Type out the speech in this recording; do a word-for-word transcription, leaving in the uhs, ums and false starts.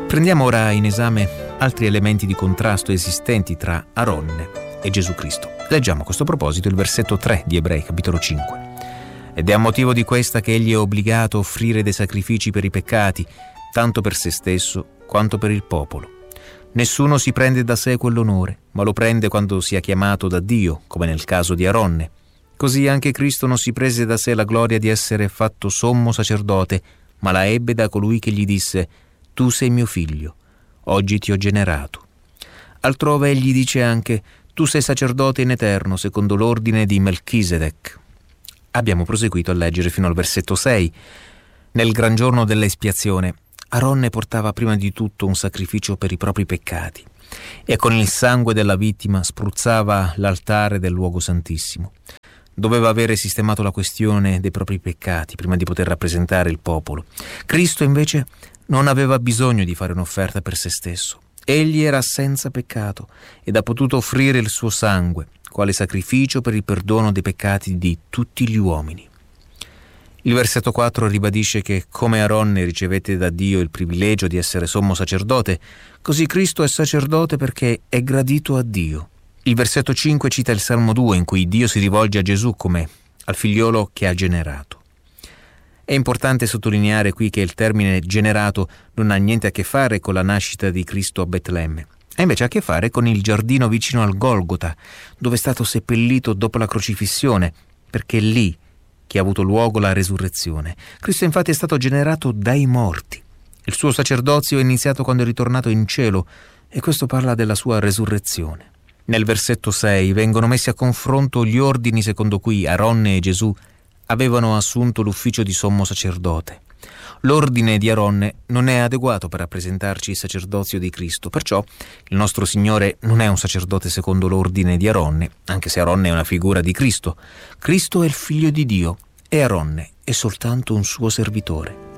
Prendiamo ora in esame altri elementi di contrasto esistenti tra Aronne e Gesù Cristo. Leggiamo a questo proposito il versetto tre di Ebrei, capitolo cinque. Ed è a motivo di questa che egli è obbligato a offrire dei sacrifici per i peccati, tanto per se stesso quanto per il popolo. Nessuno si prende da sé quell'onore, ma lo prende quando sia chiamato da Dio, come nel caso di Aronne. Così anche Cristo non si prese da sé la gloria di essere fatto sommo sacerdote, ma la ebbe da colui che gli disse: «Tu sei mio figlio, oggi ti ho generato». Altrove egli dice anche: «Tu sei sacerdote in eterno, secondo l'ordine di Melchisedec». Abbiamo proseguito a leggere fino al versetto sei. Nel gran giorno dell'espiazione, Aronne portava prima di tutto un sacrificio per i propri peccati e con il sangue della vittima spruzzava l'altare del luogo santissimo. Doveva avere sistemato la questione dei propri peccati prima di poter rappresentare il popolo. Cristo invece non aveva bisogno di fare un'offerta per se stesso. Egli era senza peccato ed ha potuto offrire il suo sangue quale sacrificio per il perdono dei peccati di tutti gli uomini. Il versetto quattro ribadisce che come Aronne ricevette da Dio il privilegio di essere sommo sacerdote, così Cristo è sacerdote perché è gradito a Dio. Il versetto cinque cita il Salmo due, in cui Dio si rivolge a Gesù come al figliolo che ha generato. È importante sottolineare qui che il termine generato non ha niente a che fare con la nascita di Cristo a Betlemme, ha invece a che fare con il giardino vicino al Golgota, dove è stato seppellito dopo la crocifissione, perché è lì che ha avuto luogo la resurrezione. Cristo infatti è stato generato dai morti. Il suo sacerdozio è iniziato quando è ritornato in cielo e questo parla della sua resurrezione. Nel versetto sei vengono messi a confronto gli ordini secondo cui Aronne e Gesù avevano assunto l'ufficio di sommo sacerdote. L'ordine di Aronne non è adeguato per rappresentarci il sacerdozio di Cristo, perciò il nostro Signore non è un sacerdote secondo l'ordine di Aronne, anche se Aronne è una figura di Cristo. Cristo è il figlio di Dio e Aronne è soltanto un suo servitore.